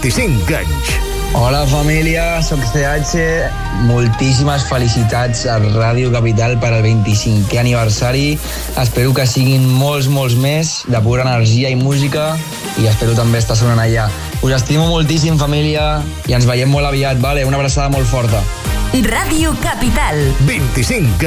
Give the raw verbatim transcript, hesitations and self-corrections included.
vint-i-cinc anys. Hola família, soc C H. Moltíssimes felicitats a Ràdio Capital per al vint-i-cinquè aniversari. Espero que siguin molts, molts més de pura energia i música i espero també estar sonant allà. Us estimo moltíssim, família, i ens veiem molt aviat, vale? Una abraçada molt forta. Ràdio Capital. vint-i-cinc